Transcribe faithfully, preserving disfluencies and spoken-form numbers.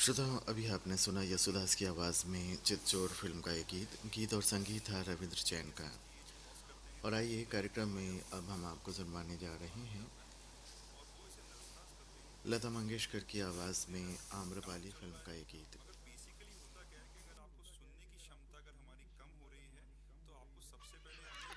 श्रोताओं, अभी आपने सुना यशोदास की आवाज़ में चितचोर फिल्म का ये गीत गीत और संगीत था रविंद्र जैन का। और आइए कार्यक्रम में अब हम आपको सुनवाने जा रहे हैं लता मंगेशकर की आवाज़ में आम्रपाली फिल्म का ये गीत।